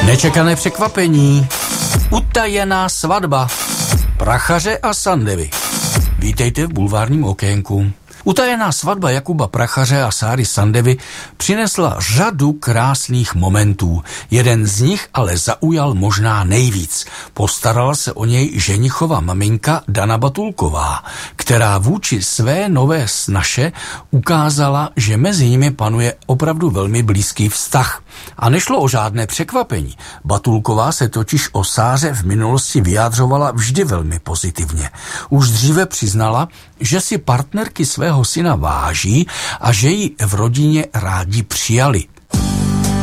Nečekané překvapení. Utajená svatba. Prachaře a Sandevy. Vítejte v bulvárním okénku. Utajená svatba Jakuba Prachaře a Sáry Sandevy přinesla řadu krásných momentů. Jeden z nich ale zaujal možná nejvíc. Postarala se o něj ženichova maminka Dana Batulková, která vůči své nové snaše ukázala, že mezi nimi panuje opravdu velmi blízký vztah. A nešlo o žádné překvapení. Batulková se totiž o Sáře v minulosti vyjádřovala vždy velmi pozitivně. Už dříve přiznala, že si partnerky svého syna váží a že ji v rodině rádi přijali.